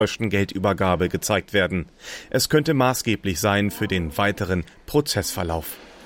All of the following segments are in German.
Geldübergabe gezeigt werden. Es könnte maßgeblich sein für den weiteren Prozessverlauf.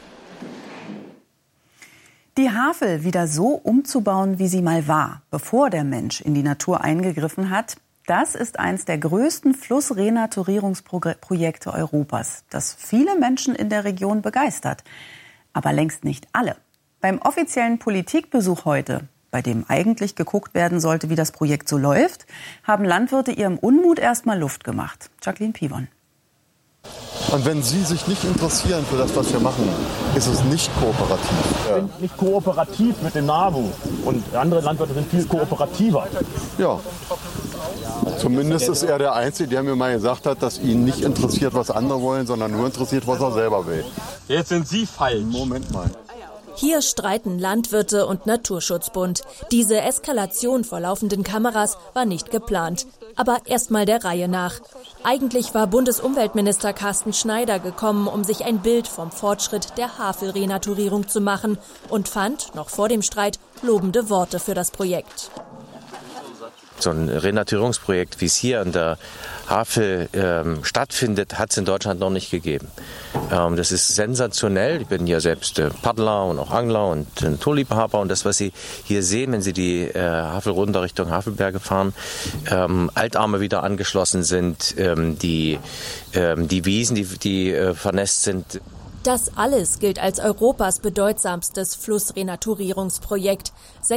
Die Havel wieder so umzubauen, wie sie mal war, bevor der Mensch in die Natur eingegriffen hat, das ist eins der größten Flussrenaturierungsprojekte Europas, das viele Menschen in der Region begeistert. Aber längst nicht alle. Beim offiziellen Politikbesuch heute, bei dem eigentlich geguckt werden sollte, wie das Projekt so läuft, haben Landwirte ihrem Unmut erstmal Luft gemacht. Jacqueline Pivon. Und wenn Sie sich nicht interessieren für das, was wir machen, ist es nicht kooperativ. Wir sind nicht kooperativ mit dem NABU. Und andere Landwirte sind viel kooperativer. Ja. Zumindest ist er der Einzige, der mir mal gesagt hat, dass ihn nicht interessiert, was andere wollen, sondern nur interessiert, was er selber will. Jetzt sind Sie falsch. Moment mal. Hier streiten Landwirte und Naturschutzbund. Diese Eskalation vor laufenden Kameras war nicht geplant. Aber erst mal der Reihe nach. Eigentlich war Bundesumweltminister Carsten Schneider gekommen, um sich ein Bild vom Fortschritt der Havelrenaturierung zu machen und fand, noch vor dem Streit, lobende Worte für das Projekt. So ein Renaturierungsprojekt, wie es hier an der Havel stattfindet, hat es in Deutschland noch nicht gegeben. Das ist sensationell. Ich bin ja selbst Paddler und auch Angler und Naturliebhaber. Und das, was Sie hier sehen, wenn Sie die Havel runter Richtung Havelberge fahren, Altarme wieder angeschlossen sind, die Wiesen, die vernässt sind. Das alles gilt als Europas bedeutsamstes Flussrenaturierungsprojekt.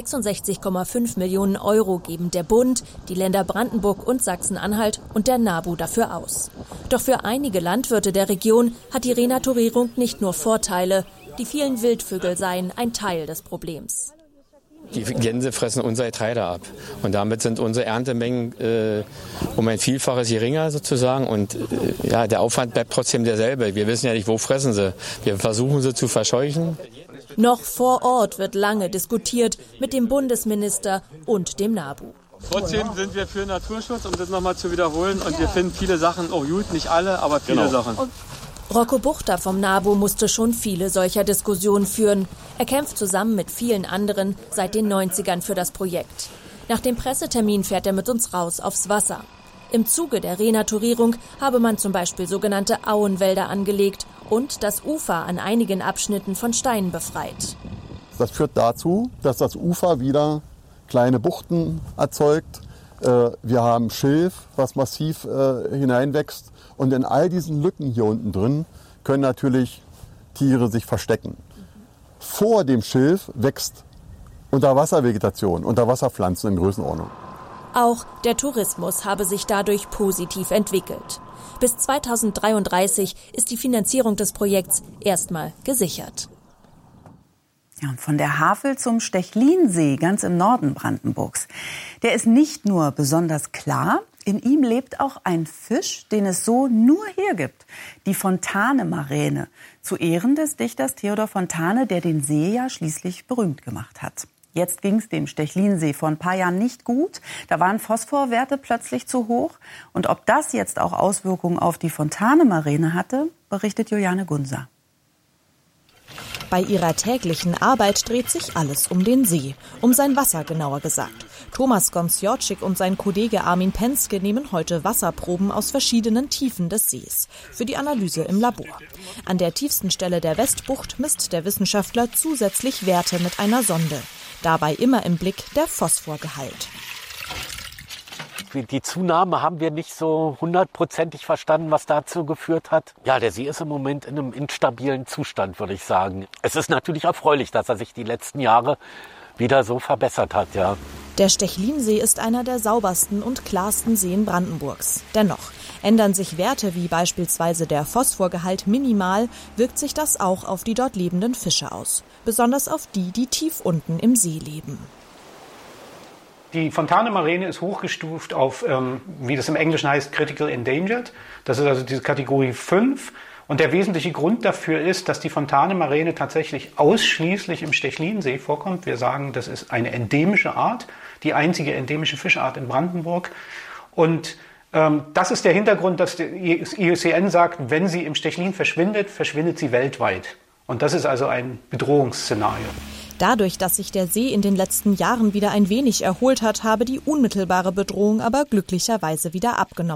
66,5 Millionen Euro geben der Bund, die Länder Brandenburg und Sachsen-Anhalt und der NABU dafür aus. Doch für einige Landwirte der Region hat die Renaturierung nicht nur Vorteile. Die vielen Wildvögel seien ein Teil des Problems. Die Gänse fressen unser Getreide ab und damit sind unsere Erntemengen um ein Vielfaches geringer sozusagen und der Aufwand bleibt trotzdem derselbe. Wir wissen ja nicht, wo fressen sie. Wir versuchen sie zu verscheuchen. Noch vor Ort wird lange diskutiert mit dem Bundesminister und dem NABU. Trotzdem sind wir für Naturschutz, um das nochmal zu wiederholen. Und wir finden viele Sachen auch gut, nicht alle, aber viele Sachen. Rocco Buchter vom NABU musste schon viele solcher Diskussionen führen. Er kämpft zusammen mit vielen anderen seit den 90ern für das Projekt. Nach dem Pressetermin fährt er mit uns raus aufs Wasser. Im Zuge der Renaturierung habe man zum Beispiel sogenannte Auenwälder angelegt und das Ufer an einigen Abschnitten von Steinen befreit. Das führt dazu, dass das Ufer wieder kleine Buchten erzeugt. Wir haben Schilf, was massiv hineinwächst. Und in all diesen Lücken hier unten drin können natürlich Tiere sich verstecken. Vor dem Schilf wächst Unterwasservegetation, Unterwasserpflanzen in Größenordnung. Auch der Tourismus habe sich dadurch positiv entwickelt. Bis 2033 ist die Finanzierung des Projekts erstmal gesichert. Ja, und von der Havel zum Stechlinsee, ganz im Norden Brandenburgs. Der ist nicht nur besonders klar, in ihm lebt auch ein Fisch, den es so nur hier gibt. Die Fontane-Maräne, zu Ehren des Dichters Theodor Fontane, der den See ja schließlich berühmt gemacht hat. Jetzt ging es dem Stechlinsee vor ein paar Jahren nicht gut. Da waren Phosphorwerte plötzlich zu hoch. Und ob das jetzt auch Auswirkungen auf die Fontane-Maräne hatte, berichtet Juliane Gunser. Bei ihrer täglichen Arbeit dreht sich alles um den See, um sein Wasser genauer gesagt. Thomas Gonsjorczyk und sein Kollege Armin Penske nehmen heute Wasserproben aus verschiedenen Tiefen des Sees für die Analyse im Labor. An der tiefsten Stelle der Westbucht misst der Wissenschaftler zusätzlich Werte mit einer Sonde. Dabei immer im Blick der Phosphorgehalt. Die Zunahme haben wir nicht so 100%ig verstanden, was dazu geführt hat. Ja, der See ist im Moment in einem instabilen Zustand, würde ich sagen. Es ist natürlich erfreulich, dass er sich die letzten Jahre wieder so verbessert hat, ja. Der Stechlinsee ist einer der saubersten und klarsten Seen Brandenburgs. Dennoch ändern sich Werte wie beispielsweise der Phosphorgehalt minimal, wirkt sich das auch auf die dort lebenden Fische aus. Besonders auf die, die tief unten im See leben. Die Fontane-Maräne ist hochgestuft auf, wie das im Englischen heißt, Critical Endangered. Das ist also diese Kategorie 5. Und der wesentliche Grund dafür ist, dass die Fontane-Maräne tatsächlich ausschließlich im Stechlinsee vorkommt. Wir sagen, das ist eine endemische Art, die einzige endemische Fischart in Brandenburg. Und das ist der Hintergrund, dass der IUCN sagt, wenn sie im Stechlin verschwindet, verschwindet sie weltweit. Und das ist also ein Bedrohungsszenario. Dadurch, dass sich der See in den letzten Jahren wieder ein wenig erholt hat, habe die unmittelbare Bedrohung aber glücklicherweise wieder abgenommen.